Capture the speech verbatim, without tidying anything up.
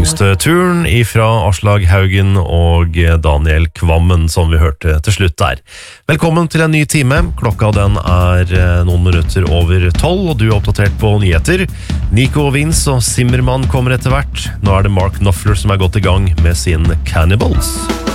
nyeste turen ifra Aslag Haugen og Daniel Kvammen, som vi hørte til slutt der. Velkommen til en ny time. Klokka den er noen minutter over tolv, og du er oppdatert på nyheter. Nico Vince og Zimmermann kommer etter hvert. Nå er det Mark Knopfler som er gått i gang med sin Cannibals.